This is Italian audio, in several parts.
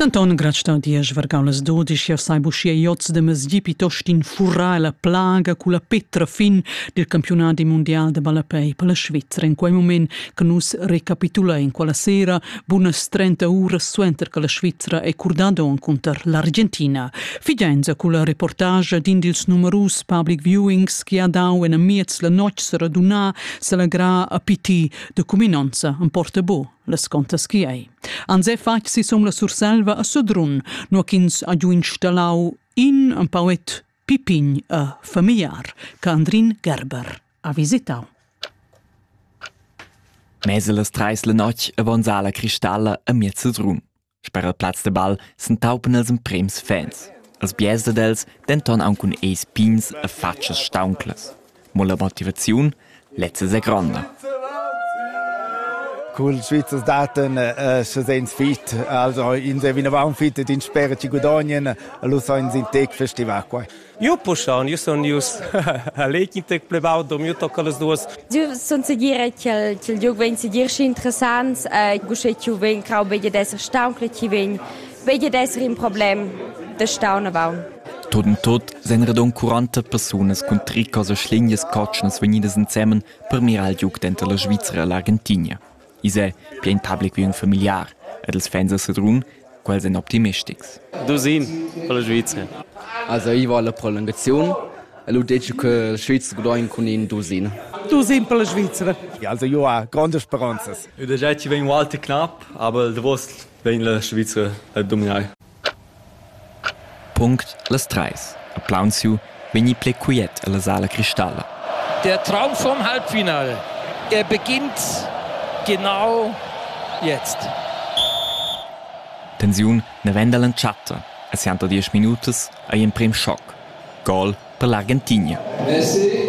D'Anton gratsta dies vargaulas 12 sai buscia iots de mesgi pitost in furra la plaga cu la petra fin del campionati mondial de balapei per la Svizzera. In quel moment che nus recapitula in quella sera buonas 30 ore suenter che la Svizzera è curdado contro l'Argentina. Figenza cu la reportage d'indils numerus public viewings che ha dau en amiez la noc se radunà se la gra a piti de cuminanza en Portebò. Les contas che ei. Anse fac si som la surselva a Sodrun, no ch'ins ha giù installau in un pauet pipign a familiar, che Andrin Gerber ha visitau. Mese las 3 la noc avonza la cristalla a miez Sodrun. Sper al plaz de ball s'entaupen els emprems fans. Els bies dels denton ancun eis pins a fatschas staunclas. Mo la motivaziun letzes è gronda. Col Schweizers Daten sens fit, also in se vina vaun fit ed in spera ci guadagnen, lo so in Sintec festival qua. Io pushon, io son just a lekintec plebau dom io tocca las duas. Io son seguire che il gioco ven seguire interessant, guschetju ven grau bege desser staunklet ven, bege desser im problem de stauna bauen. Tot en tot sind redon 40 personas con 3 cose schlinges cotschnas venidas insemmen per mirar il gioco dentro la Svizzera e l'Argentina. Ise pien public viewing familiar, ed els fans a Sodrun, quels en optimistics. Du sin per la Svizzera. Also io voglio la prolungazione e lo dico che la Svizzera guadagna con in du sin. Du sin per la Svizzera. Also io ha grande speranzas. Io da già ci ven walter knapp, aber der was ven la Svizzera a dominare. Punkt las 3. Applausiu vegni ple quiet alla sala Cristalla. Der Traum vom Halbfinale, er beginnt genau jetzt. Tensiun ne venda lanciata. A 10 minutos a in prim schock. Gol per l'Argentina. Messi.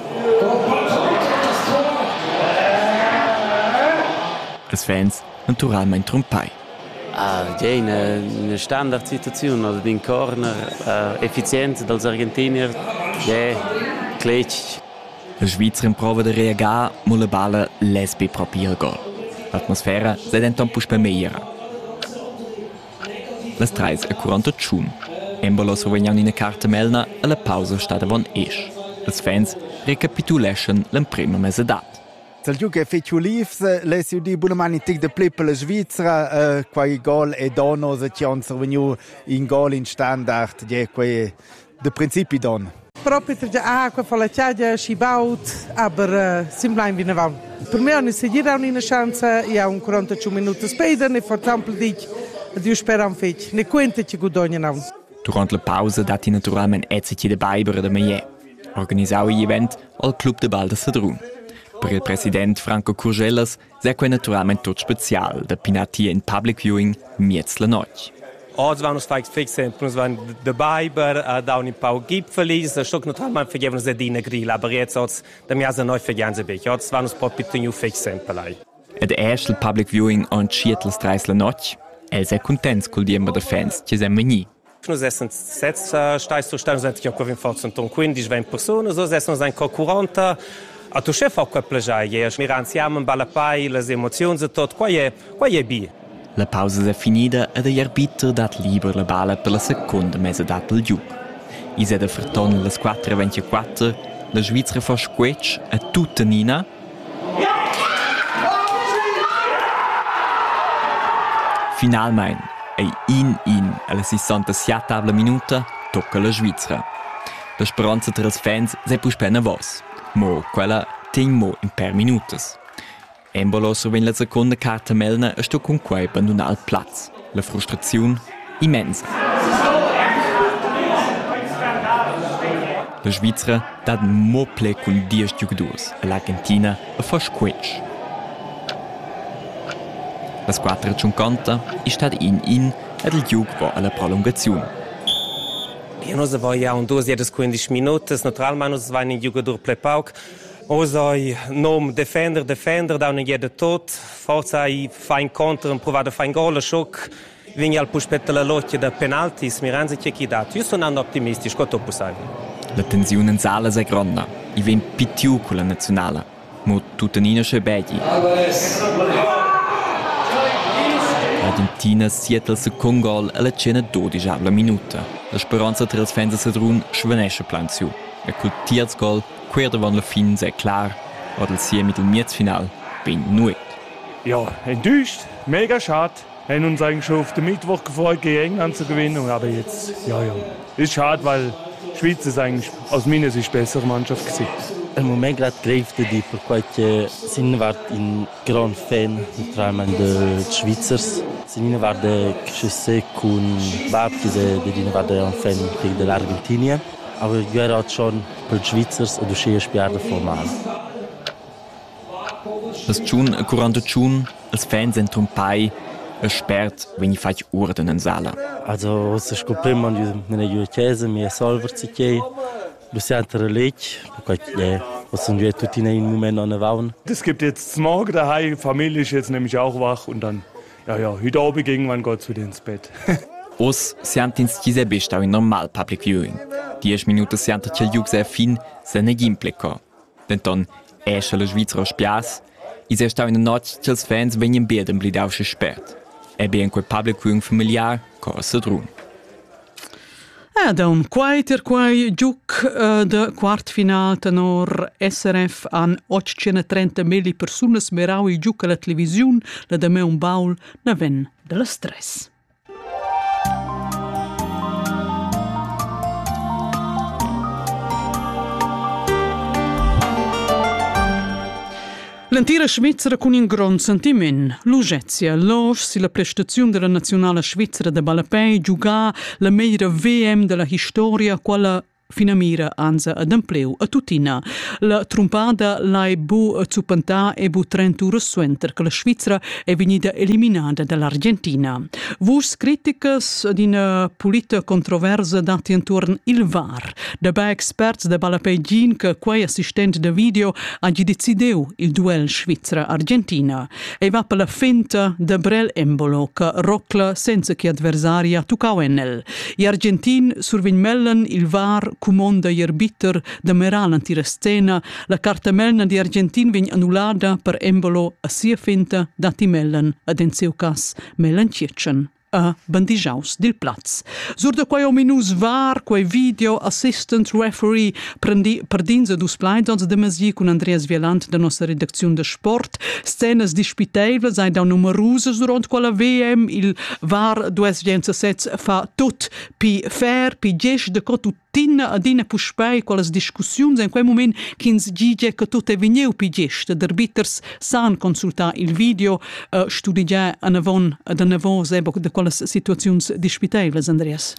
Els fans naturalmente trompai. È una standard situazione, also den corner effizienza dels argentinier, klech. La Svizzera in prova de reagar, mo la balla lesbe proprio il gol. L'atmosfera se denton puspe meiera. Las 3 a 41. Embolo sovegnan in carta melna e la pausa sta davon esch. Els fans recapituleschen l'emprema mesedat. Il gioco è fecchio livs, lesiu di buonamani tic de ple per la Svizzera, quai gol e dono se ci han survegnu in gol in standard, quai de principi don. Proprio già acqua fa la ciagia, si baut, aber simplain wie ne vaun. Per me hanno seguito una chance, io ho un 45 minuti später, ne for esempio dic, io spero un fec, ne quente ci guadagnan. Durant la pausa dati naturalment ezziti de Baiber de Meillet. Organisau i event al Club de Ball de Sodrun. Per il president Franco Curgelas è quel naturalmente tot special da pinatia in public viewing miez la noc. Oggi vanno fix sempre, uns van de Baiber, da un pau Gipfelis, stock naturalmente vergeben uns Dina Grill, aber jetzt odds da mir also neu vergangen bin. Odds vanno spot bitte new fix sempre lei. Ed erste public viewing on Schietles 3 la noc, è contents col diemma de fans, ci sem vegni. Noi essen 7 Steißzustellungen, sind ja in 15-20 persone, so essen uns ein 40. A tu chef fa quel plagiare, mi ranziamo in balapai, le emozioni e tutto, qua è bi. La pausa è finita ed gli arbitri dat liber la balla per la seconda mese dat il giuc. I se da ferton alle 4:24, la Svizzera fa squetch a tutta nina. Finalmente, e in alla 67 minuta, tocca la Svizzera. La speranza tra els fans è puspena vos. Mo, quella mo in per minutos. Embolo surven la seconda carta melna e sto con quai abbandonar il platz. La frustrazione immensa. La Svizzera dat mo ple con 10 giocadores e l'Argentina a fa squetch. La 4:50 è stata in ed il gioco va alla prolungazione. Noi abbiamo 2-15 minuti, naturalmente noi abbiamo un giocatore play-pauk. Noi abbiamo defender, da una jede tot, forza i fa incontro, provare a fare un gol, shock, viene al puspetta la locchia da penalti, mi ranzi che chi dato. Io sono ottimistico, cosa tu sai? La tensione in sala è grande, i ven più con la nazionale, ma tutta nina c'è begli. La Argentina siet il second gol alla cena 12 minuta. La speranza tra ils fans a Sedrun schvanesce plan zu. E col terz gol, quer davon la fin sei klar, od il sia mit il Miezfinal ben nuet. Ja, enttäuscht, mega schade. Wir haben uns eigentlich schon auf den Mittwoch gefreut, gegen England zu gewinnen, aber jetzt, ist schade, weil die Schweiz ist eigentlich aus meiner Sicht bessere Mannschaft gewesen. Al moment grad grevte di per qualche sin vart in gran fan naturalmente de Schweizers. Sin vart de chesse con Babki de din vart de un fan de l'Argentina. Aber ich era schon per Schweizers und du spiele formal. Das Tschun, 40 Tschun, als Fans sind trompai, sperrt, wenn ich fach Urden in Sala. Also, es ist prima nella Chiesa, mi salversi du siehst relech, perché sind wir tutti in Moment an der Es gibt jetzt morgen daheim, die Familie ist jetzt nämlich auch wach und dann, heute Abend irgendwann geht's wieder ins Bett. Os siamo in stile besta in normal public viewing. 10 Minuten siamo che il giug sehr fin, se ne implica. Denton esce la Schweizer spias, is er stau in der Nacht che els fans venien beden blid aus gesperrt. E bien quel public viewing familiar, cosa drun. Dan quai giuc de quartfinal tenor SRF an 830 mili personas merau i giuc a la televisiun, la da me un baul na ven de la stress. L'intera Svizzera con un gran sentiment. L'urgenzia, l'os si la prestazione della nazionale svizzera de balapei giuga la meira VM della storia, quella finamira anza ad ampleu a tutina. La trompada l'ai bu zupantà e bu 30 ore suenter che la Svizzera è venuta eliminata dall'Argentina. Vus criticas ad una polita controversa dati intorno il VAR. Dabei experts da Balapegin che quei assistente da video hagi decideu il duel Svizzera-Argentina. E va per la finta da Brel Embolo che rocla senza che adversaria tucau enel. I Argentin survigmellen il VAR comanda gli arbiter da meral antira scena, la carta melna di Argentin vegn annullada per Embolo a sia finta dati mellen ad in seu cas mellen Tschetschen a bandijaus dil Platz. Sur da quai ominus VAR, quai video assistant referee perdinza dus plaidons de mesi con Andreas Vielant da nostra redazione de sport, scenas dispitevles ai da numerosas durant quella VM, il VAR 2017 fa tot pi fair, pi gesch de cotutina adina puspei quelles discussions in quel moment ch'ins gige che tot è vegniu pi gesch, de arbiters san consultar il video, studiar anavon sebo de quelles situazions dispitevles, Andreas.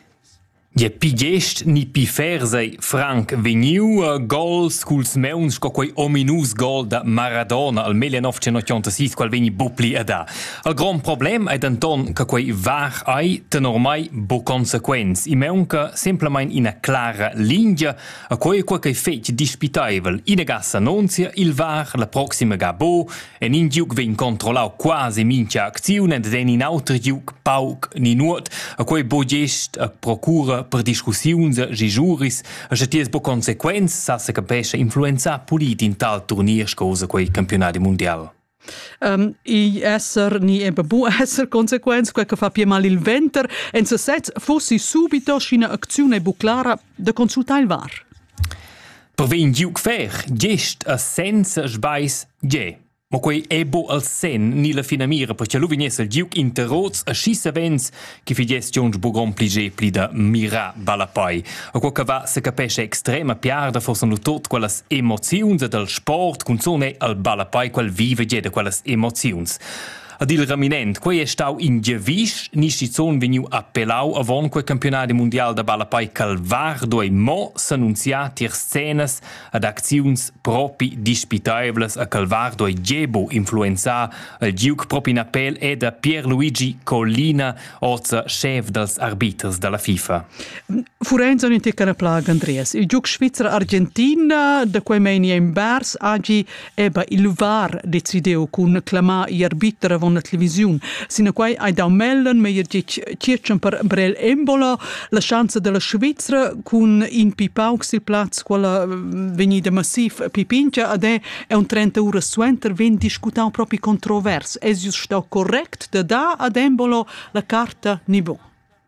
Je pi gest ni pi fersei Frank vegniu gols culs meuns co quei ominus gol da Maradona al 1986 qual vegni bupli da. Al gran problem è denton che quei var ai tenormai bo consequenz. I meunca semplemain ina clara linea a quei quei fetch dispitavel. Ina gas annunzia il var la proxima gabo e in giug ven controllau quasi mincha azione ed in auter giug pauk ni nuot a quei bo gest a procura per discussiuns e juris e se ties bo consequenz sa se capesce influenza polit in tal turnier scosa quei campionati mondial. I esser ni ebbe bu esser consequenz quel che fa pie mal il venter en se sez fossi subito scina azione bu clara da consultar il VAR. Per ven giug fer gest a senza sbais ge. Ma quei ebo al sen ni la finamira perché lu vignes il giug interroz a schissa vens che figes giunge bugon plige pli da mira balapai. A quo che va se capesce extrema piarda forse nu tot quelles emozions del sport cun sone al balapai quel vive de quelles emozions. Ad il raminent, quei è stau in gevis, ni schizon veniu appellau avon quei campionati mondial da balapai calvar doi mo s'annunzia tir scenas ad acziuns propi dispitaevles a calvar doi gebo influenza al giug propi in appel e da Pierluigi Collina, oza chef dels arbiters dalla FIFA. Furenza non te cara plaga, Andreas. Il giug Svizzera-Argentina, da quei meni in bars, agi eba il VAR decideu cun clamar gli arbiter avon la televisiun. Sina quai ai dau melden, meier circen per Brel Embolo, la chance della Svizzera cun in Pipaux il plaz quella venida massiv Pipincha, ed è un 30 ore suenter ven discutau proprio controvers. Es sta correct da da ad Embolo la carta niveau.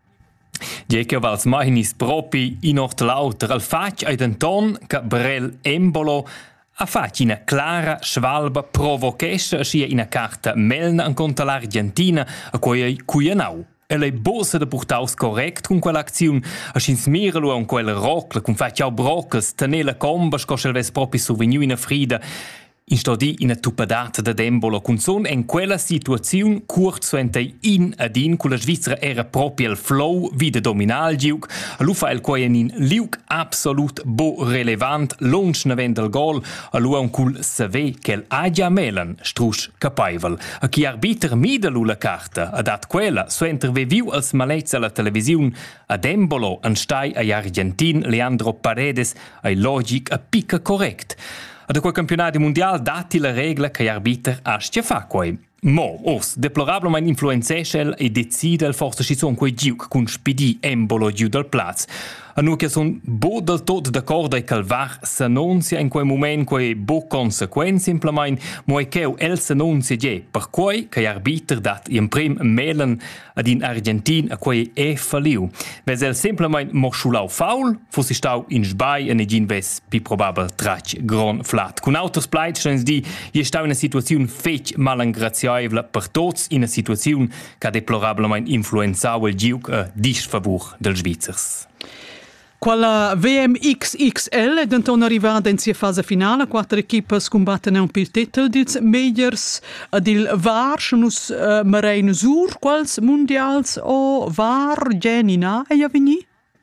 Dieke vals mainis propi in ortlauter al fac ai denton che Brel Embolo a fac ina clara schwalba provochesce ascia ina carta melna an contra l'Argentina a cui nau. E lei bossa de portaus correct con quell'azione, a smirsmirlo a quel rocle, con facciau broccas, tenela comba, scosce ves propi survegnu in a frida. In stodi in a tupadata da Embolo, con son en quella situazione curt suentei in ad in, con la Svizzera era proprio il flow, vide dominal giuc, a lu fa il quai in liuc absolut bo relevant, lunch na vend il gol, a lu un cul save che el agia melan strusch capaivel. A chi arbiter mida lu la carta, a dat quella, suenter viu als malets alla televisione, ad Embolo an stai ai Argentin Leandro Paredes, ai logic a picca correct. Ad quel campionato mondiale dati la regola che l'arbiter ascia fa quei. Mo, deplorablemente influenzesce e decide il forse ci sono quei giuc con spidi Embolo giù dal plaz. A nu che son bo del tot d'accordo che il VAR s'annunzia in quel moment quei bo consequenze simplement, mo e che el s'annunzia già per quei che l'arbiter dat in prim melen ad in Argentin a quei faliu. Ves el simplement mo schulau faul, fossi stau in sbai e negin ves pi probabel trac gran flat. Con autos pleitschens di je stau in a situazione fech malangraziaivla per tots in a situazione che deplorablemente influenzau il giuc a disfavur del Svizzers. Quella VMXXL è denton arrivata in sia fase finale, 4 equipe scombattono un pil titel dils megliers ad il VAR, schnus marein sur, quals mondials o VAR genina e a veni?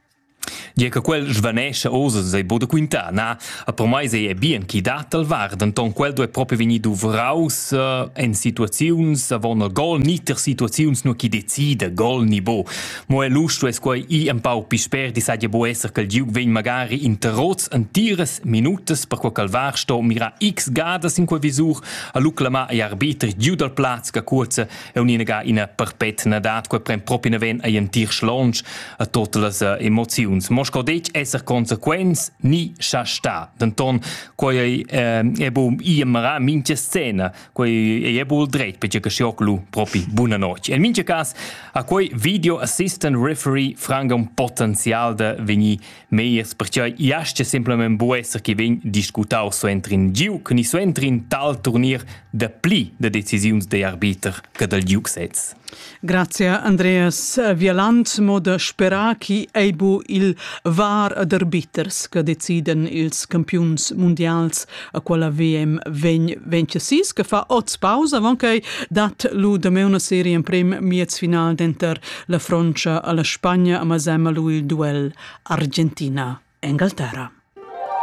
Die che quel svanesce osa sei boda quinta, na, a per mai sei bien chi dat al VAR, denton quel due proprio veni du vraus en situaziuns avon el gol, niter situaziuns no chi decide gol ni bo. Mo è lusto es quai I un pau pi sper di sagia bo esser che il giug ven magari interroz an tires minutes per quel VAR sto mira x gadas in quel visur a luclama e arbiter giù dal plaz che curza e un'inaga in a perpetna dat quel prem proprio ne ven a un tir schlonch a tutte las emoziuns. Mosco dec esser consequenz ni scha sta. Denton quai bo I mara mince scena, quai bo il dret perché che scioc lu propi buona noce. In mince cas a quai video assistant referee franga un potenzial da veni meiers perché iasce simplement bo esser che ven discutau so entrin giu, che ni so entrin tal turnier de pli de decisiuns de arbiter che del giu sets. Grazie Andreas Vielant, moda spera chi eibu il VAR ad arbiters che deciden ils campions mondials a quella VM 26 che fa 8 pausa avant che dat lu da me una serie in prim miez final denter la Francia alla Spagna ma semma lu il duel Argentina-Inghilterra.